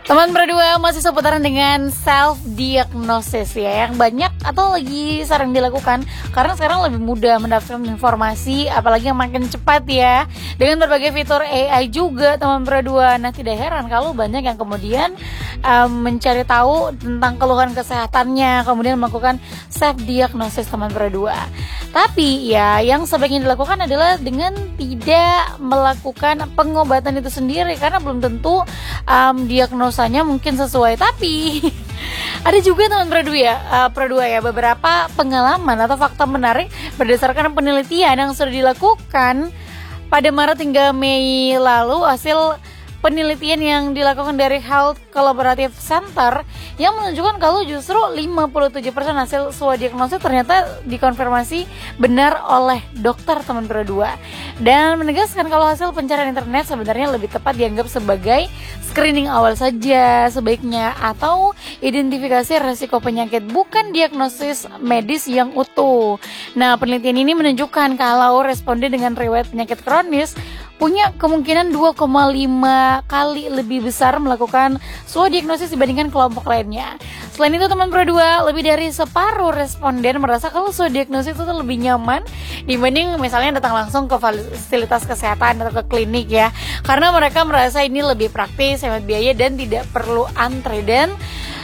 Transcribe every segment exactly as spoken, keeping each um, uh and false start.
Teman berdua masih seputaran dengan self diagnosis ya, yang banyak atau lagi sering dilakukan karena sekarang lebih mudah mendapatkan informasi, apalagi yang makin cepat ya, dengan berbagai fitur A I juga teman berdua. Nah, tidak heran kalau banyak yang kemudian um, mencari tahu tentang keluhan kesehatannya, kemudian melakukan self diagnosis teman berdua. Tapi ya, yang sebaiknya dilakukan adalah dengan tidak melakukan pengobatan itu sendiri, karena belum tentu um, diagnosanya mungkin sesuai. Tapi ada juga teman berdua ya, uh, berdua ya beberapa pengalaman atau fakta menarik berdasarkan penelitian yang sudah dilakukan pada Maret hingga Mei lalu. Hasil penelitian yang dilakukan dari Health Collaborative Center yang menunjukkan kalau justru lima puluh tujuh persen hasil swadiagnosis ternyata dikonfirmasi benar oleh dokter teman berdua, dan menegaskan kalau hasil pencarian internet sebenarnya lebih tepat dianggap sebagai screening awal saja sebaiknya, atau identifikasi resiko penyakit, bukan diagnosis medis yang utuh. Nah, penelitian ini menunjukkan kalau responden dengan riwayat penyakit kronis punya kemungkinan dua koma lima kali lebih besar melakukan swadiagnosis dibandingkan kelompok lainnya. Selain itu teman berdua, lebih dari separuh responden merasa kalau swadiagnosis itu lebih nyaman dibanding misalnya datang langsung ke fasilitas kesehatan atau ke klinik ya, karena mereka merasa ini lebih praktis, hemat biaya, dan tidak perlu antre, dan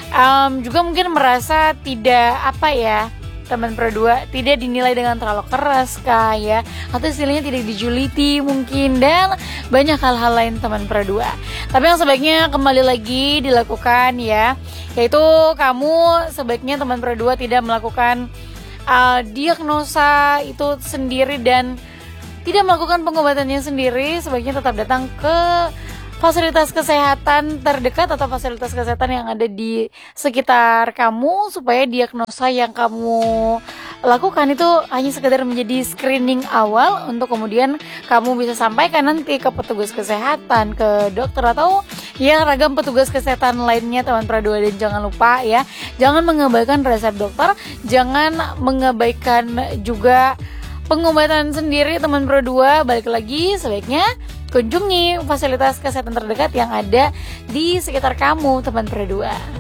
um, juga mungkin merasa tidak apa ya teman berdua, tidak dinilai dengan terlalu keras kah ya, atau istilahnya tidak dijuliti mungkin, dan banyak hal-hal lain teman berdua. Tapi yang sebaiknya kembali lagi dilakukan ya, yaitu kamu sebaiknya teman berdua tidak melakukan uh, diagnosa itu sendiri dan tidak melakukan pengobatannya sendiri. Sebaiknya tetap datang ke fasilitas kesehatan terdekat atau fasilitas kesehatan yang ada di sekitar kamu, supaya diagnosa yang kamu lakukan itu hanya sekedar menjadi screening awal untuk kemudian kamu bisa sampaikan nanti ke petugas kesehatan, ke dokter, atau ya ragam petugas kesehatan lainnya teman berdua. Dan jangan lupa ya, jangan mengabaikan resep dokter, jangan mengabaikan juga pengobatan sendiri teman berdua. Balik lagi, sebaiknya kunjungi fasilitas kesehatan terdekat yang ada di sekitar kamu teman berdua.